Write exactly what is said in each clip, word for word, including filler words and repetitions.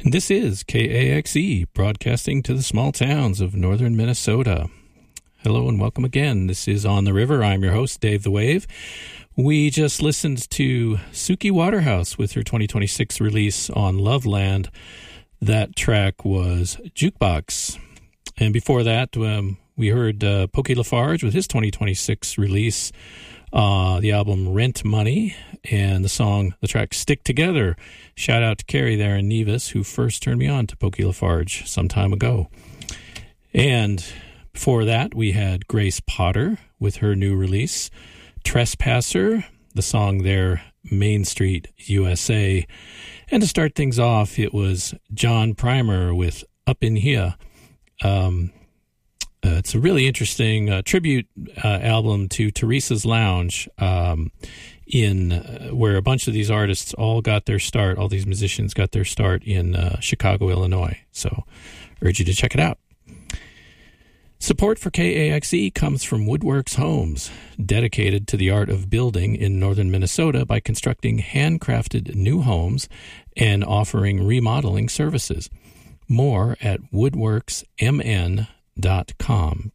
This is K A X E, broadcasting to the small towns of northern Minnesota. Hello and welcome again. This is On the River. I'm your host, Dave the Wave. We just listened to Suki Waterhouse with her twenty twenty-six release on Loveland. That track was Jukebox. And before that, um, we heard uh, Pokey Lafarge with his twenty twenty-six release, uh, the album Rent Money, and the song, the track Stick Together. Shout out to Carrie there in Nevis, who first turned me on to Pokey Lafarge some time ago. And before that, we had Grace Potter with her new release, Trespasser, the song there, Main Street, U S A. And to start things off, it was John Primer with Up in Here. Um, uh, it's a really interesting uh, tribute uh, album to Teresa's Lounge, um, in uh, where a bunch of these artists all got their start, all these musicians got their start in uh, Chicago, Illinois. So urge you to check it out. Support for K A X E comes from Woodworks Homes, dedicated to the art of building in northern Minnesota by constructing handcrafted new homes and offering remodeling services. More at woodworks m n dot com.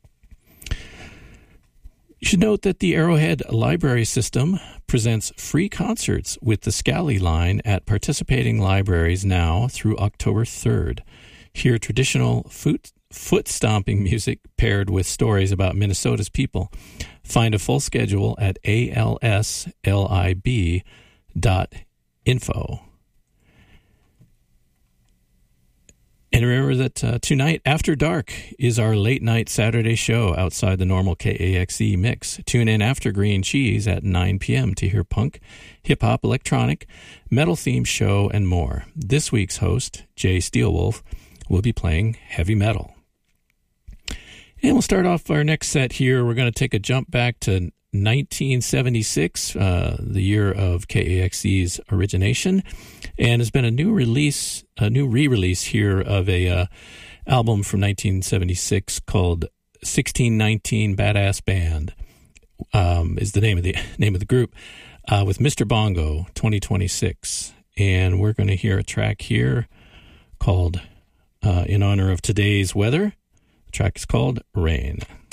You should note that the Arrowhead Library System presents free concerts with the Scally Line at participating libraries now through October third. Hear traditional foot, foot-stomping music paired with stories about Minnesota's people. Find a full schedule at A L S lib dot info. And remember that uh, tonight, After Dark, is our late-night Saturday show outside the normal K A X E mix. Tune in after Green Cheese at nine p.m. to hear punk, hip-hop, electronic, metal-themed show, and more. This week's host, Jay Steelwolf, will be playing heavy metal. And we'll start off our next set here. We're going to take a jump back to nineteen seventy-six, uh, the year of K A X E's origination, and has been a new release, a new re-release here of a uh, album from nineteen seventy-six called sixteen nineteen Badass Band, um, is the name of the name of the group, uh, with Mister Bongo twenty twenty-six, and we're going to hear a track here called, uh, in honor of today's weather. The track is called Rain.